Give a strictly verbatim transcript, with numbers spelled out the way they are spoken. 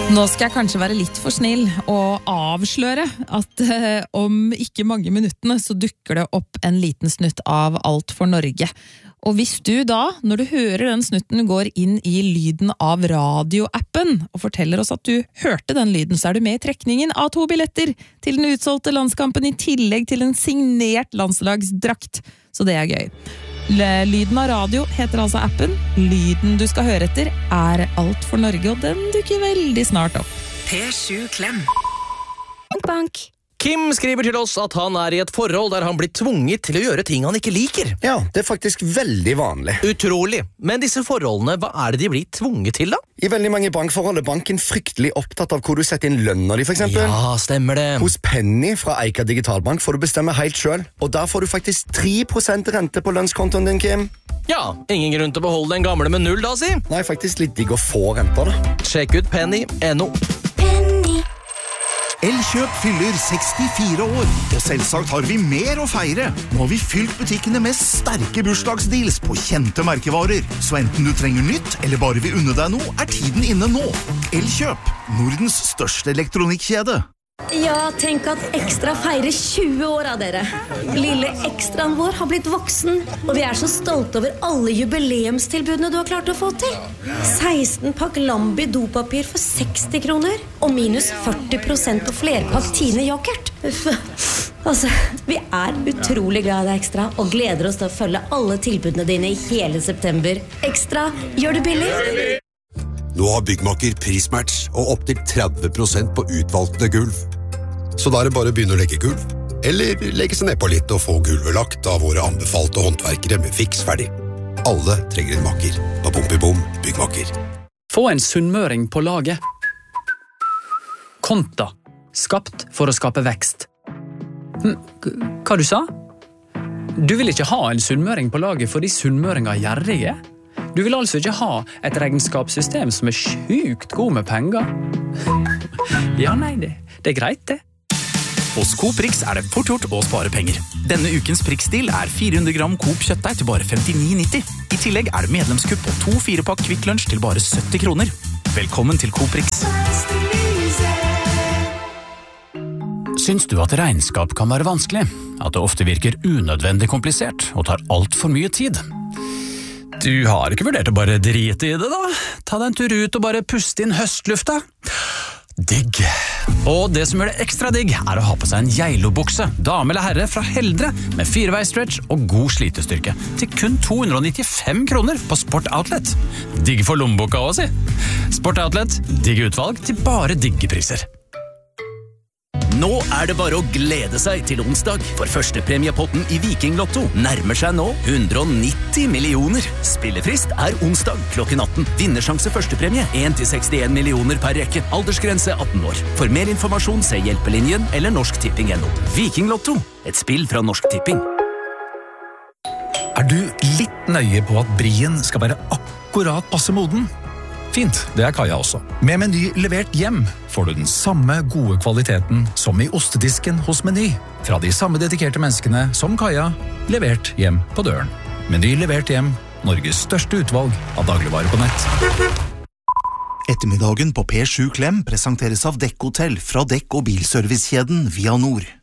Nå skal jeg kanskje være litt for snill og avsløre at eh, om ikke mange minuttene så dukker det opp en liten snutt av Alt for Norge. Og hvis du da, når du hører den snutten, går inn i lyden av radioappen og forteller oss at du hørte den lyden, så er du med i trekningen av to billetter til den utsolgte landskampen i tillegg til en signert landslagsdrakt. Så det er gøy. Lyden av radio heter altså appen. Lyden du skal høre etter er Alt for Norge, og den dukker veldig snart opp. P sju Klem. Bank. Kim skriver til oss at han er i et forhold der han blir tvunget til å gjøre ting han ikke liker. Ja, det er faktisk veldig vanlig. Utrolig. Men disse forholdene, hva er det de blir tvunget til da? I veldig mange bankforhold er banken fryktelig opptatt av hvor du setter inn lønna di, for eksempel. Ja, stemmer det. Hos Penny fra Eika Digitalbank får du bestemme helt selv, og der får du faktisk tre prosent rente på lønnskontoen din, Kim. Ja, ingen grunn til å beholde den gamle med null da, si. Nei, faktisk litt digg å få renter da. Sjekk ut penny punktum no. Elkjøp fyller sekstifire år, og selvsagt har vi mer å feire. Nå har vi fylt butikkene med sterke bursdagsdeals på kjente merkevarer. Så enten du trenger nytt, eller bare vil unne deg noe, er tiden inne nå. Elkjøp, Nordens største elektronikkjede. Ja, tenk at Ekstra feirer tjue år av dere. Lille ekstraen vår har blitt voksen, og vi er så stolte over alle jubileumstilbudene du har klart å få til. seksten pakk Lambi dopapir for seksti kroner, og minus førti prosent på flerpakk Tine yoghurt. Altså, vi er utrolig glad i deg, Ekstra, og gleder oss til å følge alle tilbudene dine i hele september. Ekstra, gjør det billig! Nå har Byggmakker prismatch og opp til tretti prosent på utvalgte gulv. Så da er det bare å begynne å legge gulv, eller legge seg ned på litt og få gulvet lagt av våre anbefalte håndverkere med fiks ferdig. Alle trenger en makker. På Bom i Bom Byggmakker. Få en sunnmøring på laget. Konta. Skapt for å skape vekst. Hva du sa? Du vil ikke ha en sunnmøring på laget fordi sunnmøringer er gjerrige? Du vil altså ikke ha et regnskapssystem som er sjukt god med penger? Ja, nei, det, det er greit, det. Hos Coop Rix er det fort gjort å spare penger. Denne ukens Prix-deal er fire hundre gram Coop kjøttdeig til bare femtini nitti. I tillegg er det medlemskupp på to fire-pakk Kvikk Lunsj til bare sytti kroner. Velkommen til Coop Rix. Syns du at regnskap kan være vanskelig? At det ofte virker unødvendig komplisert og tar alt for mye tid? Du har ikke vurdert å bare drite i det da? Ta deg en tur ut og bare puste inn høstlufta. Digg. Og det som gjør det ekstra digg er å ha på seg en Geilo-bukse, dame eller herre fra Heldre, med fireveisstretch og god slitestyrke, til kun to hundre nittifem kroner på Sport Outlet. Digg for lommeboka også, si. Sport Outlet, digg utvalg til bare digge priser. Nå er det bare å glede seg til onsdag, for førstepremiepotten i Viking Lotto nærmer seg nå hundre nitti millioner. Spillefrist er onsdag klokken atten. Vinnersjanse førstepremie en til sekstien millioner per rekke. Aldersgrense atten år. For mer informasjon se Hjelpelinjen eller Norsk Tipping punktum no. Viking Lotto, et spill fra Norsk Tipping. Er du litt nøye på at brien skal være akkurat passe moden? Fint, det er Kaja også. Med Meny levert hjem får du den samme gode kvaliteten som i ostedisken hos Meny. Fra de samme dedikerte menneskene som Kaja, levert hjem på døren. Meny levert hjem, Norges største utvalg av dagligvarer på nett. Ettermiddagen på P sju Klem presenteres av Dekk Hotell fra Dekk- og bilservicekjeden Via Nord.